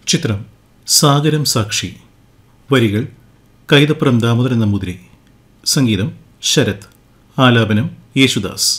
ചിത്രം സാഗരം സാക്ഷി. വരികൾ കൈതപ്രം ദാമോദരൻ നമ്പൂതിരി. സംഗീതം ശരത്. ആലാപനം യേശുദാസ്.